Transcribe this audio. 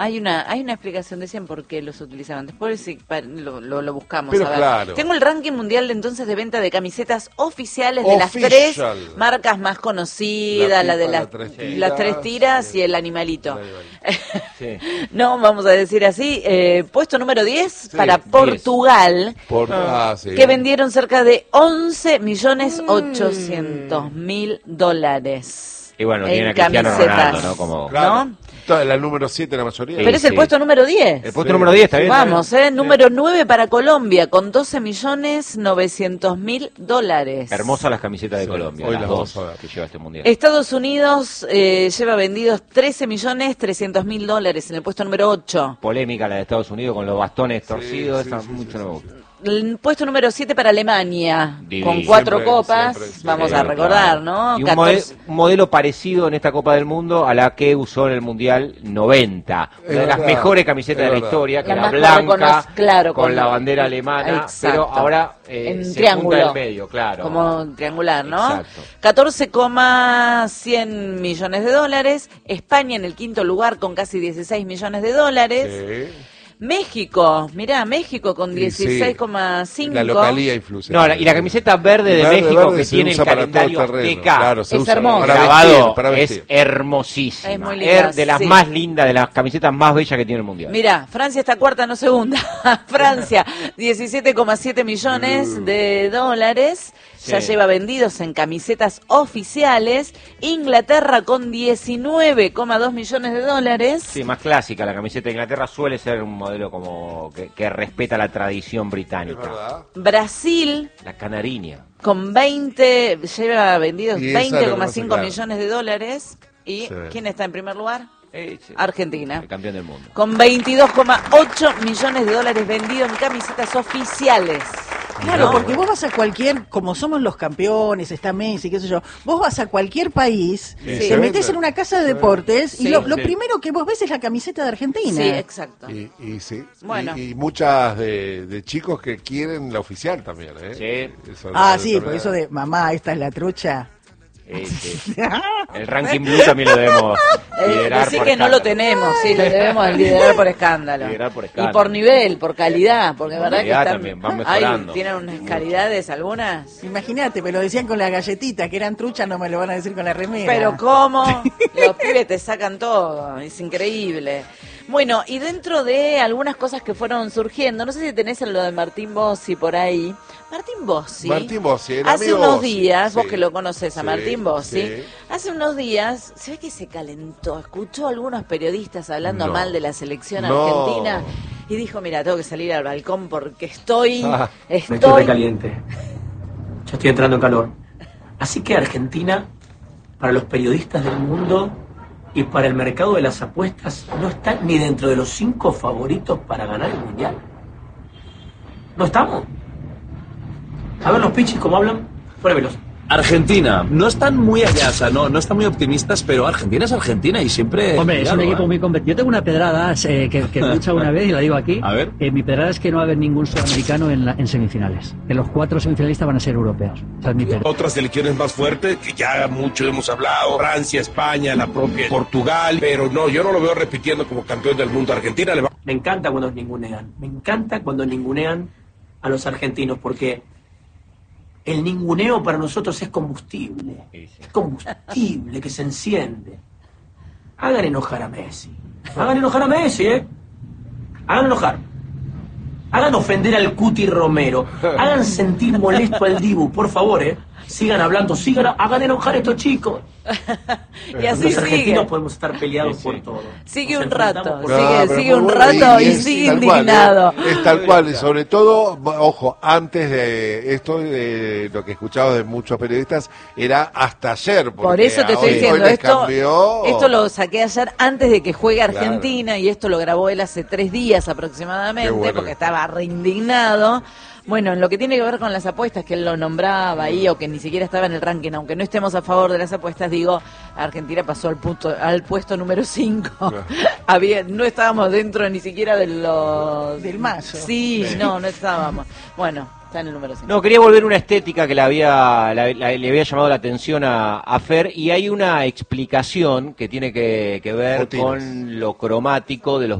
Hay una explicación, decían por qué los utilizaban. Después sí, lo buscamos. Pero a ver. claro. Tengo el ranking mundial de entonces de venta de camisetas oficiales de las 3 marcas más conocidas, la de las 3 tiras y el animalito. Sí. No, vamos a decir así. Puesto número 10 para Portugal, que vendieron cerca de 11.800.000 Y bueno, tiene en a Cristiano camisetas, Ronaldo, ¿no? Como... Claro. ¿no? La número 7 la mayoría. Pero es el puesto número 10. El puesto número 10, está bien. Vamos, número 9 para Colombia, con 12.900.000 Hermosas las camisetas de Colombia, Hoy las las dos vamos a ver. que lleva este mundial. Estados Unidos lleva vendidos 13.300.000 en el puesto número 8. Polémica la de Estados Unidos con los bastones torcidos, mucho no me gusta. El puesto número 7 para Alemania, Divino. con 4 Siempre, copas, siempre, vamos sí, a recordar, claro. ¿no? Y un modelo parecido en esta Copa del Mundo a la que usó en el Mundial 90. Una de las mejores camisetas de la historia, que La era más blanca, claro, con la bandera alemana, exacto. pero ahora en se triángulo, junta en medio, claro. como triangular, ¿no? Exacto. 14,100 millones de dólares. España en el quinto lugar con casi 16 millones de dólares. Sí. México, mirá, México con 16,5. La localía influye. No, y la camiseta verde de México que tiene el calendario DK. Claro, se es usa hermoso. Grabado para vestir. es hermosísima. Es muy linda, de las sí. más lindas, de las camisetas más bellas que tiene el mundial. Mirá, Francia está cuarta, no segunda. Francia, 17,7 millones de dólares. Ya Sí. lleva vendidos en camisetas oficiales. Inglaterra con 19,2 millones de dólares. Sí, más clásica. La camiseta de Inglaterra suele ser un modelo como que respeta la tradición Es británica. verdad. Brasil La canariña. con 20, lleva vendidos Y esa es lo que pasa, 20,5 claro. millones de dólares. ¿Y Sí. quién está en primer lugar? Sí. Argentina. El campeón del mundo. Con 22,8 millones de dólares vendidos en camisetas oficiales. Claro, No, porque bueno. vos vas a cualquier, como somos los campeones, está Messi, qué sé yo, vos vas a cualquier país, Sí. te metés en una casa de deportes y Sí. lo Sí. primero que vos ves es la camiseta de Argentina. Sí, exacto. Y sí. Bueno. Y muchas de chicos que quieren la oficial también, ¿eh? Sí. Eso Ah, no- sí, no- por eso de mamá, esta es la trucha. Sí. El ranking blue también lo debemos liderar Decir por que no escándalo. lo tenemos, sí, lo debemos liderar por escándalo. Liderar por Y escándalo. por nivel, por calidad, porque Por verdad que calidad están, también, van mejorando. tienen unas calidades algunas. Imagínate, me lo decían con las galletitas, que eran truchas, no me lo van a decir con la remera. Pero cómo, los pibes te sacan todo, es increíble. Bueno, y dentro de algunas cosas que fueron surgiendo, no sé si tenés en lo de Martín Bossi por ahí. Martín Bossi. Martín Bossi, el hace amigo unos Bossi, días, vos sí, que lo conoces a sí, Martín Bossi, sí. hace unos días, se ve que se calentó, escuchó a algunos periodisas hablando No. mal de la selección No. argentina y dijo, mira, tengo que salir al balcón porque estoy Estoy recaliente. Ya estoy entrando en calor. Así que Argentina, para los periodistas del mundo y para el mercado de las apuestas, no está ni dentro de los 5 favoritos para ganar el Mundial. ¿No estamos? A ver los pichis cómo hablan. Pruébelos. Argentina, no están muy allá, o sea, no están muy optimistas, pero Argentina es Argentina y siempre... Hombre, es un equipo muy competitivo. Yo tengo una pedrada que he escuchado una vez y la digo aquí. A ver. Mi pedrada es que no va a haber ningún sudamericano en semifinales. Que los 4 semifinalistas van a ser europeos. Esa es mi pedrada. Otras selecciones más fuertes, que ya mucho hemos hablado, Francia, España, la propia Portugal, pero no, yo no lo veo repitiendo como campeón del mundo. Argentina le va... Me encanta cuando ningunean. Me encanta cuando ningunean a los argentinos porque el ninguneo para nosotros es combustible. Es combustible que se enciende. Hagan enojar a Messi. Hagan enojar a Messi, ¿eh? Hagan enojar. Hagan ofender al Cuti Romero. Hagan sentir molesto al Dibu, por favor, ¿eh? Sigan hablando, hagan enojar a estos chicos. Y así Los sigue. argentinos podemos estar peleados por todo. Sigue Nos un rato, enfrentamos por- pero sigue un muy rato bueno, y es sigue tal cual, indignado. es tal cual, y sobre todo, ojo, antes de esto, lo que escuchaba de muchos periodistas, era hasta ayer. Por porque eso te estoy hoy diciendo, les esto cambió. lo saqué ayer antes de que juegue Argentina y esto lo grabó él hace 3 días aproximadamente Qué bueno porque que estaba reindignado. Bueno, en lo que tiene que ver con las apuestas, que él lo nombraba ahí o que ni siquiera estaba en el ranking, aunque no estemos a favor de las apuestas, digo, Argentina pasó al puesto número 5. No estábamos dentro ni siquiera de los... Del mazo. Sí, no estábamos. Bueno, Está en el número 5. No, quería volver una estética que le había llamado la atención a Fer, y hay una explicación que tiene que ver Botines. con lo cromático de los